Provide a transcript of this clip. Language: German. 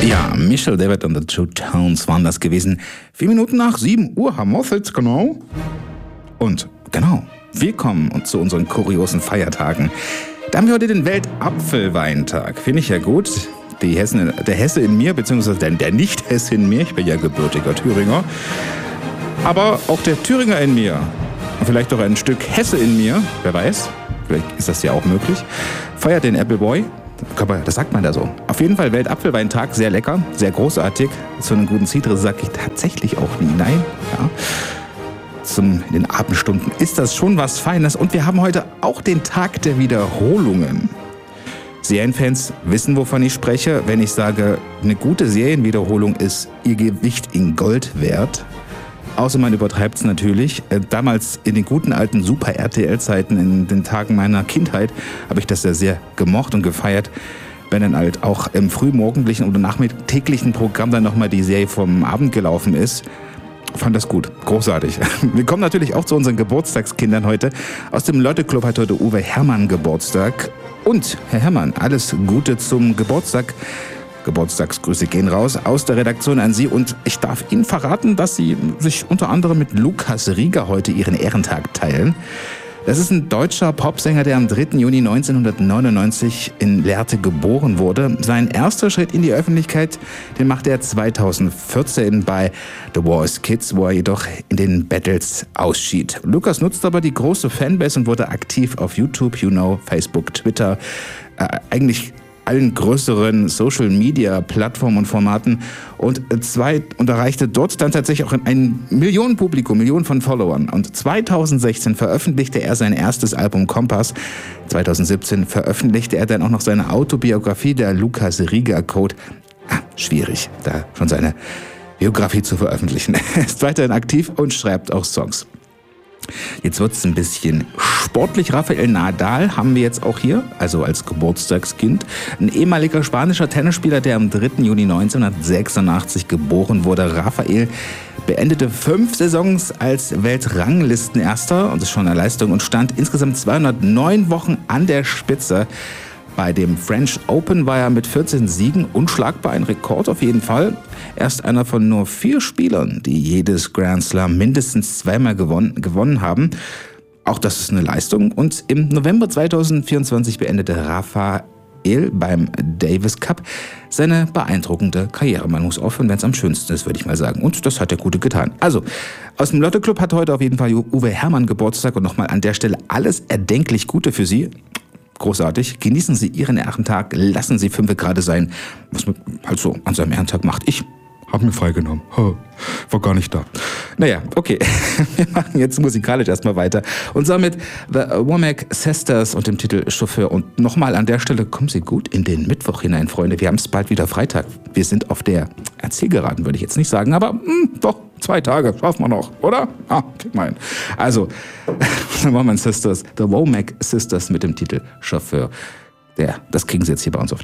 Ja, Michelle David und the Two Tones waren das gewesen. 4 Minuten nach 7 Uhr haben wir es jetzt, genau. Und genau, willkommen zu unseren kuriosen Feiertagen. Da haben wir heute den Weltapfelweintag. Finde ich ja gut. Der Hesse in mir, beziehungsweise der Nicht-Hesse in mir, ich bin ja gebürtiger Thüringer, aber auch der Thüringer in mir, vielleicht auch ein Stück Hesse in mir, wer weiß, vielleicht ist das ja auch möglich, feiert den Appleboy. Das sagt man da so. Auf jeden Fall Weltapfelweintag, sehr lecker, sehr großartig. Zu einem guten Zitrus sage ich tatsächlich auch nie nein. Ja. In den Abendstunden ist das schon was Feines. Und wir haben heute auch den Tag der Wiederholungen. Serienfans wissen, wovon ich spreche, wenn ich sage, eine gute Serienwiederholung ist ihr Gewicht in Gold wert. Außer man übertreibt es natürlich. Damals in den guten alten Super-RTL-Zeiten, in den Tagen meiner Kindheit, habe ich das ja sehr gemocht und gefeiert, wenn dann halt auch im frühmorgendlichen oder nachmittäglichen Programm dann nochmal die Serie vom Abend gelaufen ist. Fand das gut. Großartig. Wir kommen natürlich auch zu unseren Geburtstagskindern heute. Aus dem Lotte-Club hat heute Uwe Herrmann Geburtstag. Und, Herr Herrmann, alles Gute zum Geburtstag. Geburtstagsgrüße gehen raus aus der Redaktion an Sie und ich darf Ihnen verraten, dass Sie sich unter anderem mit Lukas Rieger heute Ihren Ehrentag teilen. Das ist ein deutscher Popsänger, der am 3. Juni 1999 in Lehrte geboren wurde. Sein erster Schritt in die Öffentlichkeit, den machte er 2014 bei The Voice Kids, wo er jedoch in den Battles ausschied. Lukas nutzt aber die große Fanbase und wurde aktiv auf YouTube, Facebook, Twitter, eigentlich allen größeren Social-Media-Plattformen und Formaten und erreichte dort dann tatsächlich auch ein Millionenpublikum, Millionen von Followern. Und 2016 veröffentlichte er sein erstes Album Kompass. 2017 veröffentlichte er dann auch noch seine Autobiografie, der Lukas Rieger Code. Schwierig, da schon seine Biografie zu veröffentlichen. Er ist weiterhin aktiv und schreibt auch Songs. Jetzt wird es ein bisschen sportlich. Rafael Nadal haben wir jetzt auch hier, also als Geburtstagskind. Ein ehemaliger spanischer Tennisspieler, der am 3. Juni 1986 geboren wurde. Rafael beendete 5 Saisons als Weltranglistenerster, und das ist schon eine Leistung, und stand insgesamt 209 Wochen an der Spitze. Bei dem French Open war er mit 14 Siegen unschlagbar, ein Rekord auf jeden Fall. Er ist einer von nur 4 Spielern, die jedes Grand Slam mindestens 2-mal gewonnen haben. Auch das ist eine Leistung. Und im November 2024 beendete Rafael beim Davis Cup seine beeindruckende Karriere. Man muss aufhören, wenn es am schönsten ist, würde ich mal sagen. Und das hat er gut getan. Also, aus dem Lotte-Club hat heute auf jeden Fall Uwe Herrmann Geburtstag. Und nochmal an der Stelle alles erdenklich Gute für Sie. Großartig. Genießen Sie Ihren Ehrentag. Lassen Sie 5 gerade sein. Was man halt so an seinem Ehrentag macht. Ich habe mir freigenommen. War gar nicht da. Naja, okay. Wir machen jetzt musikalisch erstmal weiter. Und zwar mit The Womack Sisters und dem Titel Chauffeur. Und nochmal an der Stelle, kommen Sie gut in den Mittwoch hinein, Freunde. Wir haben es bald wieder Freitag. Wir sind auf der Zielgeraden, würde ich jetzt nicht sagen. Aber doch, 2 Tage schaffen wir noch, oder? Krieg mal hin. Also, The Womack Sisters mit dem Titel Chauffeur. Das kriegen Sie jetzt hier bei uns auf die